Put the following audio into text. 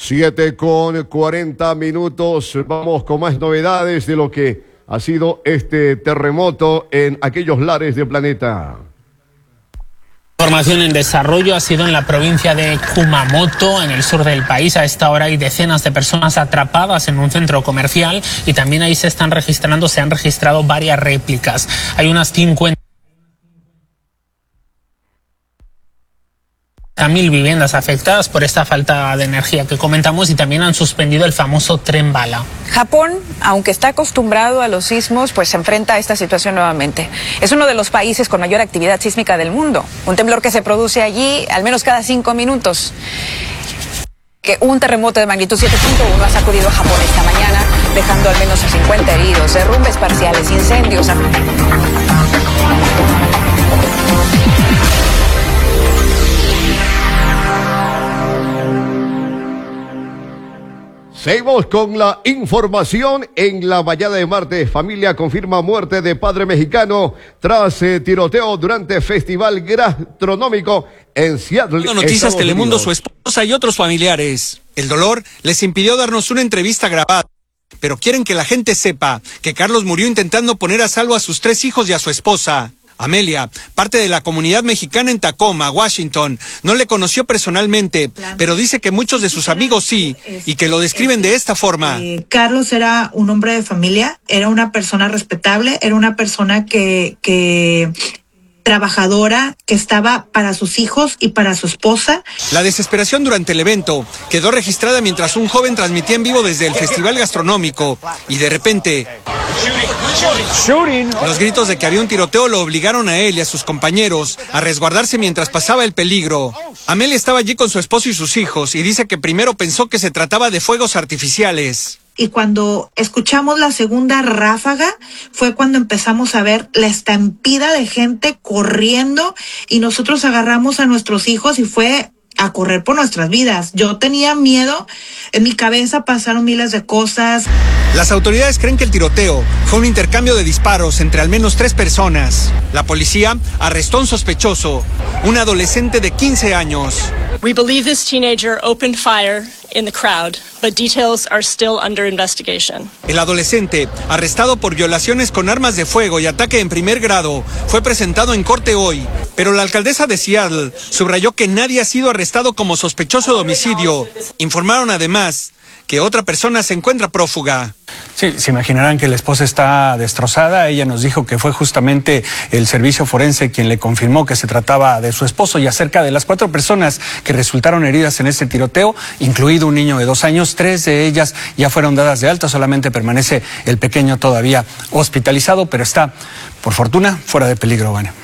7:40. Vamos con más novedades de lo que ha sido este terremoto en aquellos lares del planeta. Información en desarrollo ha sido en la provincia de Kumamoto, en el sur del país. A esta hora hay decenas de personas atrapadas en un centro comercial y también ahí se han registrado varias réplicas. Hay unas 50.000 viviendas afectadas por esta falta de energía que comentamos y también han suspendido el famoso tren bala. Japón, aunque está acostumbrado a los sismos, pues se enfrenta a esta situación nuevamente. Es uno de los países con mayor actividad sísmica del mundo. Un temblor que se produce allí al menos cada 5 minutos. Que un terremoto de magnitud 7.1 ha sacudido a Japón esta mañana, dejando al menos a 50 heridos, derrumbes parciales, incendios. Seguimos con la información en la mañana de martes. Familia confirma muerte de padre mexicano tras tiroteo durante festival gastronómico en Seattle. Noticias Telemundo, su esposa y otros familiares. El dolor les impidió darnos una entrevista grabada, pero quieren que la gente sepa que Carlos murió intentando poner a salvo a sus 3 hijos y a su esposa. Amelia, parte de la comunidad mexicana en Tacoma, Washington, no le conoció personalmente, pero dice que muchos de sus amigos sí, y que lo describen de esta forma. Carlos era un hombre de familia, era una persona respetable, era una persona que trabajadora, que estaba para sus hijos y para su esposa. La desesperación durante el evento quedó registrada mientras un joven transmitía en vivo desde el festival gastronómico y de repente los gritos de que había un tiroteo lo obligaron a él y a sus compañeros a resguardarse mientras pasaba el peligro. Amelia estaba allí con su esposo y sus hijos y dice que primero pensó que se trataba de fuegos artificiales. Y cuando escuchamos la segunda ráfaga fue cuando empezamos a ver la estampida de gente corriendo y nosotros agarramos a nuestros hijos y fue a correr por nuestras vidas. Yo tenía miedo, en mi cabeza pasaron miles de cosas. Las autoridades creen que el tiroteo fue un intercambio de disparos entre al menos 3 personas. La policía arrestó a un sospechoso, un adolescente de 15 años. We believe this teenager opened fire in the crowd, but details are still under investigation. El adolescente, arrestado por violaciones con armas de fuego y ataque en primer grado, fue presentado en corte hoy, pero la alcaldesa de Seattle subrayó que nadie ha sido arrestado como sospechoso de homicidio. Informaron además que otra persona se encuentra prófuga. Sí, se imaginarán que la esposa está destrozada. Ella nos dijo que fue justamente el servicio forense quien le confirmó que se trataba de su esposo, y acerca de las 4 personas que resultaron heridas en este tiroteo, incluido un niño de 2 años, 3 de ellas ya fueron dadas de alta, solamente permanece el pequeño todavía hospitalizado, pero está, por fortuna, fuera de peligro, Vane.